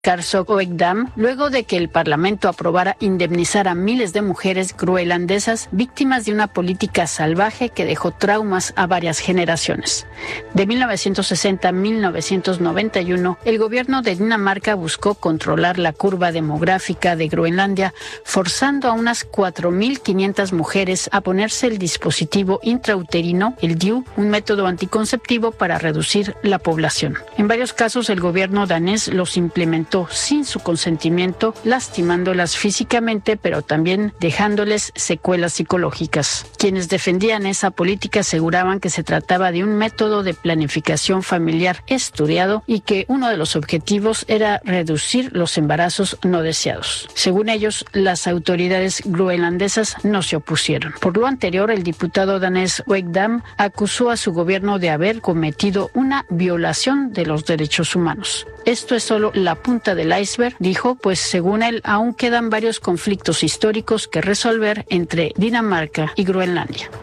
Karsok-Oekdam, luego de que el Parlamento aprobara indemnizar a miles de mujeres groenlandesas víctimas de una política salvaje que dejó traumas a varias generaciones. De 1960 a 1991, el gobierno de Dinamarca buscó controlar la curva demográfica de Groenlandia, forzando a unas 4.500 mujeres a ponerse el dispositivo intrauterino, el DIU, un método anticonceptivo para reducir la población. En varios casos, el gobierno danés los implementó sin su consentimiento, lastimándolas físicamente, pero también dejándoles secuelas psicológicas. Quienes defendían esa política aseguraban que se trataba de un método de planificación familiar estudiado y que uno de los objetivos era reducir los embarazos no deseados. Según ellos, las autoridades groenlandesas no se opusieron. Por lo anterior, el diputado danés Oekdam acusó a su gobierno de haber cometido una violación de los derechos humanos. Esto es solo la punta del iceberg, dijo, pues según él aún quedan varios conflictos históricos que resolver entre Dinamarca y Groenlandia.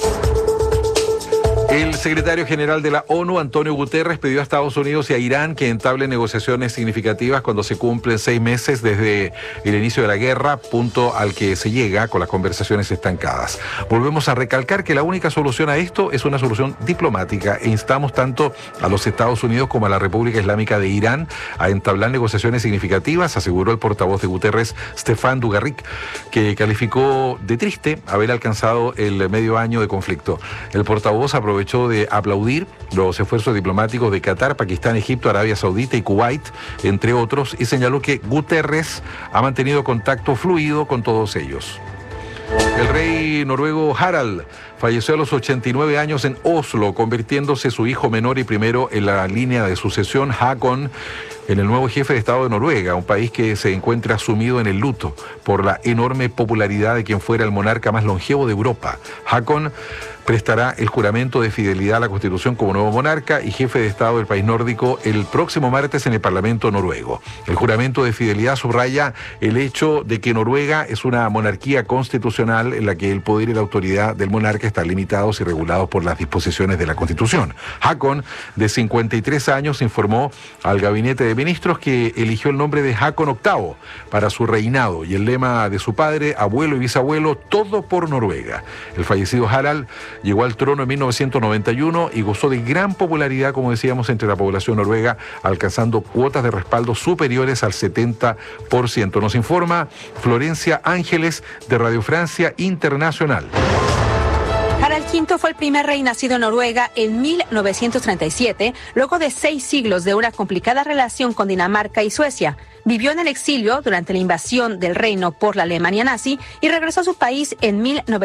El secretario general de la ONU, Antonio Guterres, pidió a Estados Unidos y a Irán que entablen negociaciones significativas cuando se cumplen 6 meses desde el inicio de la guerra, punto al que se llega con las conversaciones estancadas. Volvemos a recalcar que la única solución a esto es una solución diplomática e instamos tanto a los Estados Unidos como a la República Islámica de Irán a entablar negociaciones significativas, aseguró el portavoz de Guterres, Stefan Dujarric, que calificó de triste haber alcanzado el medio año de conflicto. El portavoz aprovechó de aplaudir los esfuerzos diplomáticos de Qatar, Pakistán, Egipto, Arabia Saudita y Kuwait, entre otros, y señaló que Guterres ha mantenido contacto fluido con todos ellos. El rey noruego Harald falleció a los 89 años en Oslo, convirtiéndose su hijo menor y primero en la línea de sucesión, Haakon, en el nuevo jefe de Estado de Noruega, un país que se encuentra sumido en el luto por la enorme popularidad de quien fuera el monarca más longevo de Europa. Haakon prestará el juramento de fidelidad a la Constitución como nuevo monarca y jefe de Estado del país nórdico el próximo martes en el Parlamento noruego. El juramento de fidelidad subraya el hecho de que Noruega es una monarquía constitucional en la que el poder y la autoridad del monarca están limitados y regulados por las disposiciones de la Constitución. Haakon, de 53 años, informó al gabinete de ministros que eligió el nombre de Haakon VIII para su reinado y el lema de su padre, abuelo y bisabuelo, todo por Noruega. El fallecido Harald llegó al trono en 1991 y gozó de gran popularidad, como decíamos, entre la población noruega, alcanzando cuotas de respaldo superiores al 70%. Nos informa Florencia Ángeles de Radio Francia Internacional. Harald V fue el primer rey nacido en Noruega en 1937, luego de 6 siglos de una complicada relación con Dinamarca y Suecia. Vivió en el exilio durante la invasión del reino por la Alemania nazi y regresó a su país en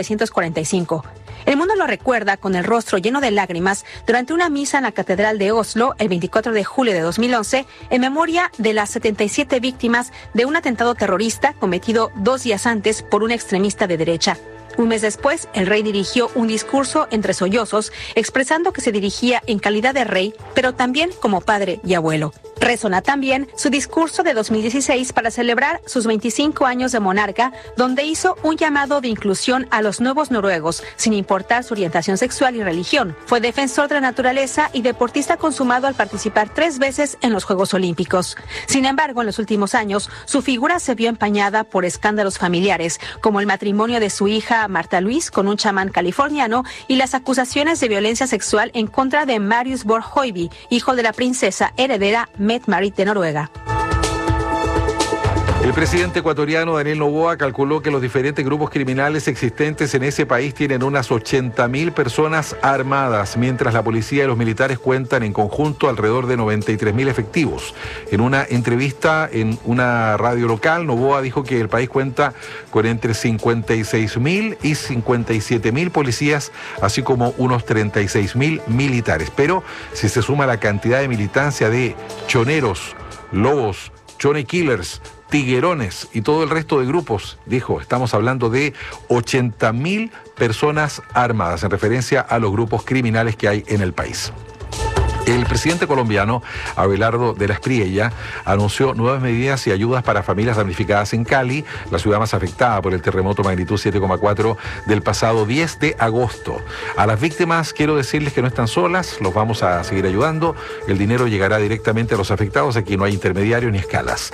1945. El mundo lo recuerda con el rostro lleno de lágrimas durante una misa en la Catedral de Oslo el 24 de julio de 2011 en memoria de las 77 víctimas de un atentado terrorista cometido 2 días antes por un extremista de derecha. Un mes después, el rey dirigió un discurso entre sollozos, expresando que se dirigía en calidad de rey, pero también como padre y abuelo. Resona también su discurso de 2016 para celebrar sus 25 años de monarca, donde hizo un llamado de inclusión a los nuevos noruegos, sin importar su orientación sexual y religión. Fue defensor de la naturaleza y deportista consumado al participar 3 veces en los Juegos Olímpicos. Sin embargo, en los últimos años, su figura se vio empañada por escándalos familiares, como el matrimonio de su hija Marta Louise con un chamán californiano y las acusaciones de violencia sexual en contra de Marius Borg-Høiby, hijo de la princesa heredera Mette-Marit de Noruega. El presidente ecuatoriano Daniel Noboa calculó que los diferentes grupos criminales existentes en ese país tienen unas 80.000 personas armadas, mientras la policía y los militares cuentan en conjunto alrededor de 93.000 efectivos. En una entrevista en una radio local, Noboa dijo que el país cuenta con entre 56.000 y 57.000 policías, así como unos 36.000 militares. Pero si se suma la cantidad de militancia de choneros, lobos, chone killers, tiguerones y todo el resto de grupos, dijo, estamos hablando de 80.000 personas armadas, en referencia a los grupos criminales que hay en el país. El presidente colombiano Abelardo de la Espriella anunció nuevas medidas y ayudas para familias damnificadas en Cali, la ciudad más afectada por el terremoto magnitud 7,4 del pasado 10 de agosto. A las víctimas quiero decirles que no están solas, los vamos a seguir ayudando. El dinero llegará directamente a los afectados, aquí no hay intermediarios ni escalas.